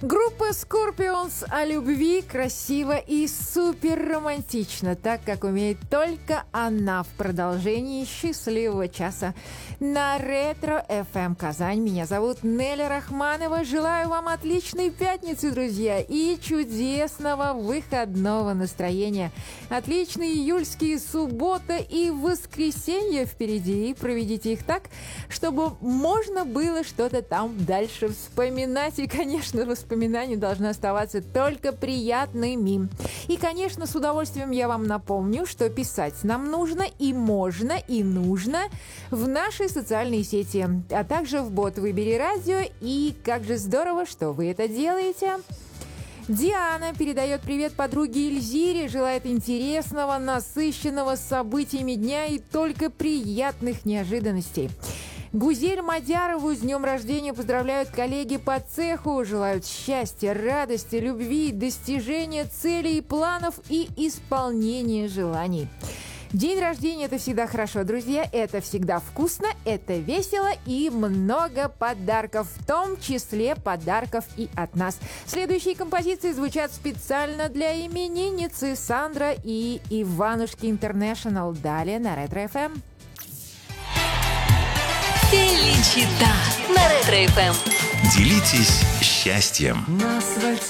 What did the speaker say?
Группа Scorpions о любви красиво и супер романтично, так как умеет только она в продолжении счастливого часа на Ретро FM Казань. Меня зовут Неля Рахманова. Желаю вам отличной пятницы, друзья, и чудесного выходного настроения. Отличные июльские суббота и воскресенье впереди. И проведите их так, чтобы можно было что-то там дальше вспоминать. И, конечно, воспоминания должны оставаться только приятными. И, конечно, с удовольствием я вам напомню, что писать нам нужно и можно, и нужно в нашей социальной сети, а также в бот «Выбери радио». И как же здорово, что вы это делаете. Диана передает привет подруге Эльзире, желает интересного, насыщенного событиями дня и только приятных неожиданностей. Гузель Мадярову с днем рождения поздравляют коллеги по цеху, желают счастья, радости, любви, достижения целей и планов и исполнения желаний. День рождения – это всегда хорошо, друзья, это всегда вкусно, это весело и много подарков, в том числе подарков и от нас. Следующие композиции звучат специально для именинницы Сандра и Иванушки Интернешнл. Далее на Ретро ФМ. Феличита на Ретро ФМ. Делитесь счастьем. На асфальте